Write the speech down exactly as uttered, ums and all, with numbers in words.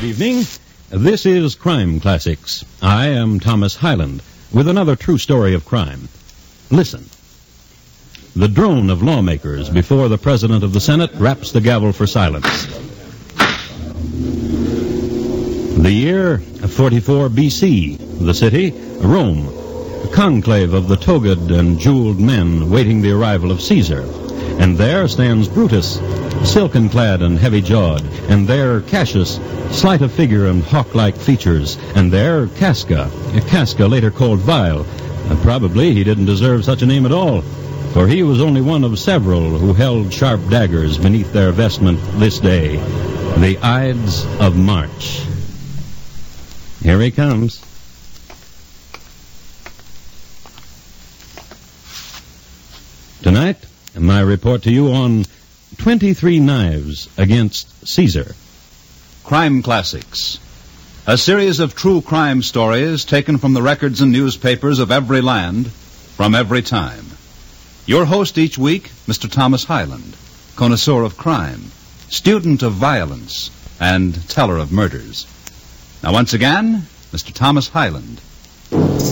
Good evening. This is Crime Classics. I am Thomas Hyland with another true story of crime. Listen. The drone of lawmakers before the President of the Senate raps the gavel for silence. The year forty-four B C. The city, Rome. A conclave of the togaed and jeweled men waiting the arrival of Caesar. And there stands Brutus, silken-clad and heavy-jawed. And there Cassius, slight of figure and hawk-like features. And there Casca, Casca later called Vile. And probably he didn't deserve such a name at all, for he was only one of several who held sharp daggers beneath their vestment this day. The Ides of March. Here he comes. Tonight, my report to you on twenty-three Knives Against Caesar. Crime Classics. A series of true crime stories taken from the records and newspapers of every land, from every time. Your host each week, Mister Thomas Hyland, connoisseur of crime, student of violence, and teller of murders. Now once again, Mister Thomas Hyland.